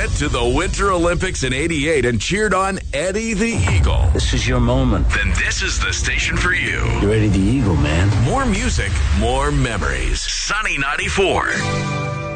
went to the Winter Olympics in '88 and cheered on Eddie the Eagle, This is your moment. then this is the station for you. You're Eddie the Eagle, man. More music, more memories. Sunny 94.